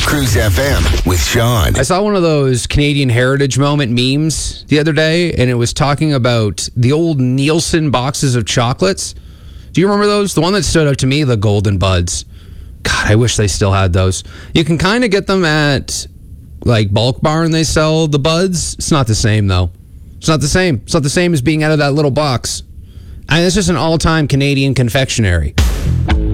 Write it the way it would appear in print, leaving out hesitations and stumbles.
Cruise FM with Sean. I saw one of those Canadian Heritage Moment memes the other day, and it was talking about the old Nielsen boxes of chocolates. Do you remember those? The one that stood out to me, the Golden Buds. God, I wish they still had those. You can kind of get them at, like, Bulk Barn. They sell the buds. It's not the same, though. It's not the same. It's not the same as being out of that little box. And it's just an all-time Canadian confectionery.